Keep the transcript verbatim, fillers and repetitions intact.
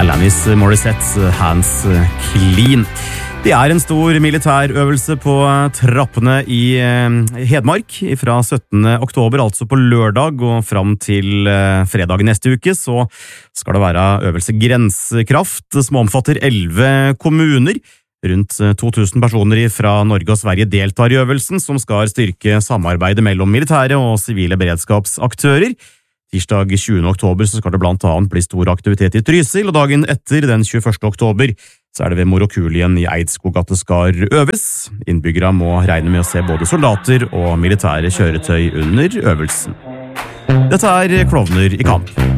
Alanis Morissette's Hands Clean. Det er en stor militærøvelse på trappene i Hedmark fra syttende oktober, altså på lørdag, og fram til fredag neste uke, så skal det være øvelse Grensekraft, som omfatter elleve kommuner. Rundt to tusen personer fra Norge og Sverige deltar i øvelsen, som skal styrke samarbeidet mellom militære og sivile beredskapsaktører. Tirsdag tjuende oktober så skal det blant annet bli stor aktivitet i Trysil, og dagen etter, den tjueførste oktober, så er det ved Morokulien i Eidskog at det skal øves. Innbyggere må regne med å se både soldater og militære kjøretøy under øvelsen. Dette er Klovner i kamp.